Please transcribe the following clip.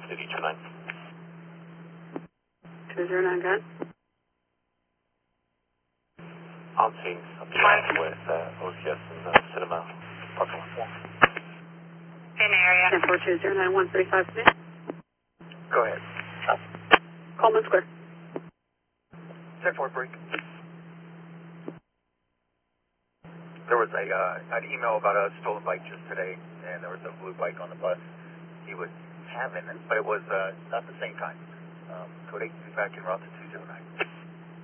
City 29. 209, got it. On scene, I'm with OCS and Cinema parking lot. In area. 104209 135 Smith. Go ahead. Coleman Square. 10-4 break. There was an email about a stolen bike just today, and there was a blue bike on the bus. He was having it, but it was not the same kind. Code 8 back in route to 209.